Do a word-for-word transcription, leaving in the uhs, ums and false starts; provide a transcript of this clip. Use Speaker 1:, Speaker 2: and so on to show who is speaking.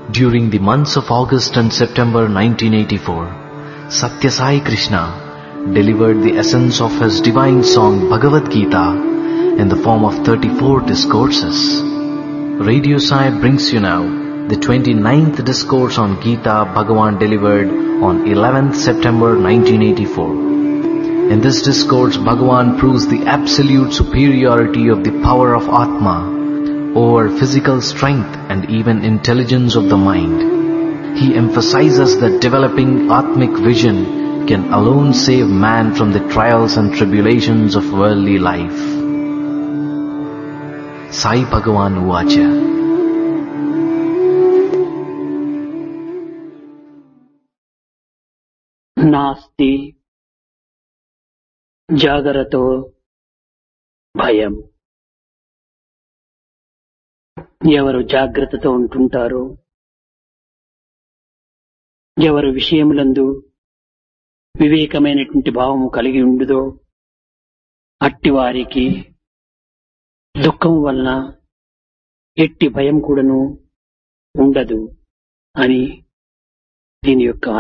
Speaker 1: During the months of August and September nineteen eighty-four, Satya Sai Krishna delivered the essence of his divine song Bhagavad Gita in the form of thirty-four discourses. Radio Sai brings you now the twenty-ninth discourse on Gita Bhagavan delivered on eleventh September nineteen eighty-four. In this discourse, Bhagavan proves the absolute superiority of the power of Atma over physical strength and even intelligence of the mind. He emphasizes that developing Atmic vision can alone save man from the trials and tribulations of worldly life. Sai Bhagavan Uvacha.
Speaker 2: నాస్తి జాగరతో భయం. ఎవరు జాగ్రత్తతో ఉంటుంటారో, ఎవరు విషయములందు వివేకమైనటువంటి భావము కలిగి ఉండుదో అట్టి వారికి దుఃఖం వలన ఎట్టి భయం కూడాను ఉండదు అని దీని యొక్క